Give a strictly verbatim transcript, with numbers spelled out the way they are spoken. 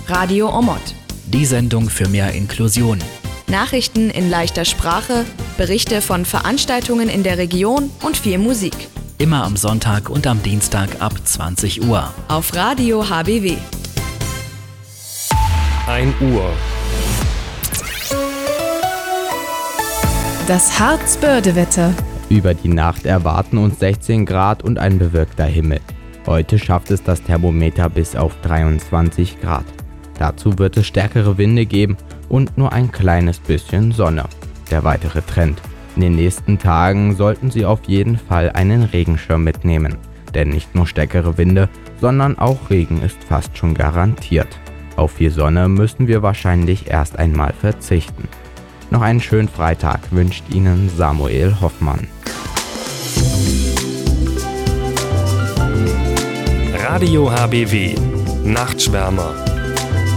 Radio Omot. Die Sendung für mehr Inklusion. Nachrichten in leichter Sprache, Berichte von Veranstaltungen in der Region und viel Musik. Immer am Sonntag und am Dienstag ab zwanzig Uhr. Auf Radio H B W. ein Uhr. Das Harzbörde-Wetter. Über die Nacht erwarten uns sechzehn Grad und ein bewölkter Himmel. Heute schafft es das Thermometer bis auf dreiundzwanzig Grad. Dazu wird es stärkere Winde geben und nur ein kleines bisschen Sonne. Der weitere Trend. In den nächsten Tagen sollten Sie auf jeden Fall einen Regenschirm mitnehmen. Denn nicht nur stärkere Winde, sondern auch Regen ist fast schon garantiert. Auf viel Sonne müssen wir wahrscheinlich erst einmal verzichten. Noch einen schönen Freitag wünscht Ihnen Samuel Hoffmann. Radio H B W. Nachtschwärmer.